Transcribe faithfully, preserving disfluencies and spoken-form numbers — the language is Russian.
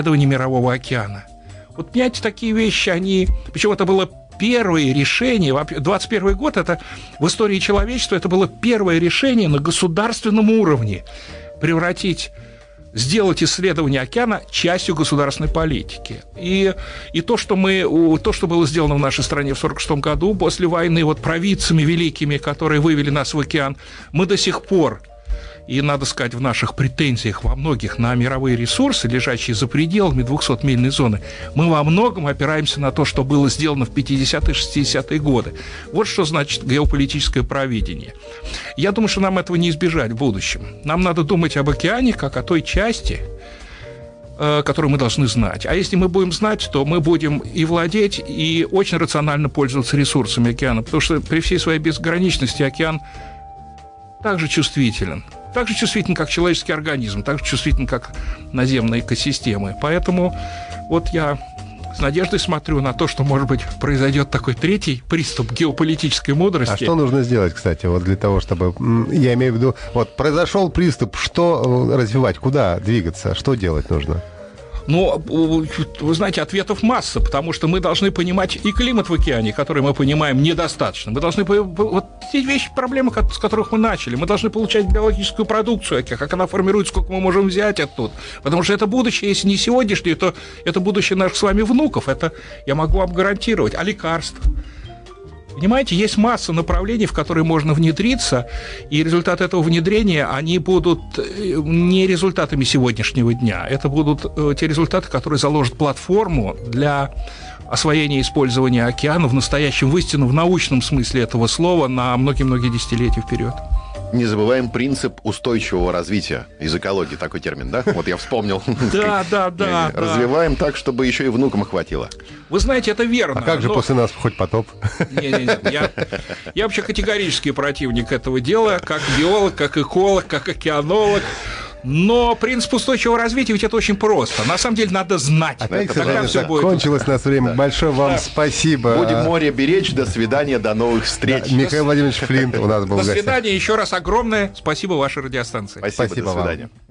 исследования Мирового океана. Вот, понимаете, такие вещи, они... Причем это было первое решение, двадцать первый год, это в истории человечества, это было первое решение на государственном уровне превратить, сделать исследование океана частью государственной политики. И, и то, что мы, то, что было сделано в нашей стране в сорок шестом году, после войны, вот провидцами великими, которые вывели нас в океан, мы до сих пор, и, надо сказать, в наших претензиях во многих на мировые ресурсы, лежащие за пределами двухсотмильной зоны, мы во многом опираемся на то, что было сделано в пятидесятые шестидесятые годы. Вот что значит геополитическое провидение. Я думаю, что нам этого не избежать в будущем. Нам надо думать об океане как о той части, которую мы должны знать. А если мы будем знать, то мы будем и владеть, и очень рационально пользоваться ресурсами океана, потому что при всей своей безграничности океан также чувствителен. Так же чувствителен, как человеческий организм, так же чувствителен, как наземные экосистемы. Поэтому вот я с надеждой смотрю на то, что, может быть, произойдет такой третий приступ геополитической мудрости. А что нужно сделать, кстати, вот для того, чтобы... Я имею в виду, вот произошел приступ, что развивать, куда двигаться, что делать нужно? Ну, вы знаете, ответов масса, потому что мы должны понимать и климат в океане, который мы понимаем недостаточно. Мы должны... Вот те вещи, проблемы, с которых мы начали. Мы должны получать биологическую продукцию, как она формируется, сколько мы можем взять оттуда. Потому что это будущее, если не сегодняшнее, то это будущее наших с вами внуков. Это я могу вам гарантировать. А лекарства? Понимаете, есть масса направлений, в которые можно внедриться, и результаты этого внедрения, они будут не результатами сегодняшнего дня, это будут те результаты, которые заложат платформу для освоения и использования океана в настоящем, в истинном, в научном смысле этого слова на многие-многие десятилетия вперед. Не забываем принцип устойчивого развития. Из экологии такой термин, да? Вот я вспомнил. Да, да, да. Развиваем так, чтобы еще и внукам хватило. Вы знаете, это верно. А как же но... после нас хоть потоп? Нет, нет, я, я вообще категорический противник этого дела, как биолог, как эколог, как океанолог. Но принцип устойчивого развития ведь это очень просто. На самом деле надо знать. Опять, это, тогда все будет. Кончилось у нас время. Большое вам да. спасибо. Будем море беречь. До свидания, до новых встреч. Да, Михаил Владимирович Флинт у нас был в До гостях. свидания. Еще раз огромное спасибо вашей радиостанции. Спасибо, Спасибо до свидания. вам.